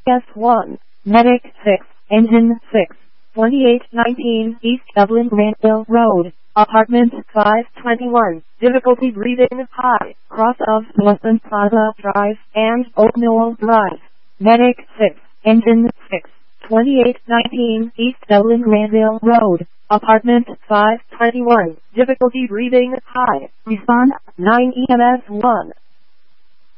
S1, Medic 6, Engine 6, 2819 East Dublin Granville Road, Apartment 521, difficulty breathing high, cross of Blossom Plaza Drive and Oak Knoll Drive. Medic 6, Engine 6, 2819 East Dublin Granville Road, Apartment 521, difficulty breathing high, respond 9 EMS 1.